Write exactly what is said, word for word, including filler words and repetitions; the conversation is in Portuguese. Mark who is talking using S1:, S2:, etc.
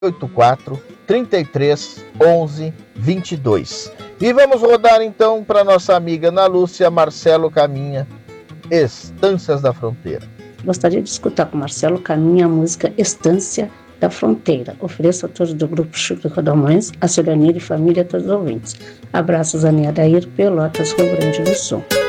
S1: oito quatro, trinta e três, onze, vinte e dois. E vamos rodar então para nossa amiga Ana Lúcia Marcelo Caminha, Estâncias da Fronteira.
S2: Gostaria de escutar com Marcelo Caminha a música Estância da Fronteira. Ofereço a todos do Grupo Chico de Rodalmães, a Solanir e família, a todos os ouvintes. Abraços, Aninha Dair, Pelotas, Rio Grande do Sul.